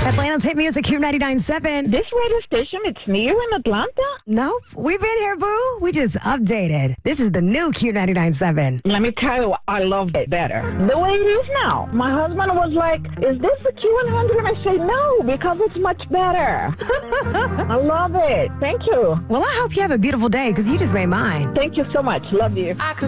Atlanta's hit music, Q99.7. This radio station, it's new in Atlanta? Nope, we've been here, boo. We just updated. This is the new Q99.7. Let me tell you, I loved it better. The way it is now. My husband was like, is this a Q100? And I say, no, because it's much better. I love it. Thank you. Well, I hope you have a beautiful day because you just made mine. Thank you so much. Love you. I could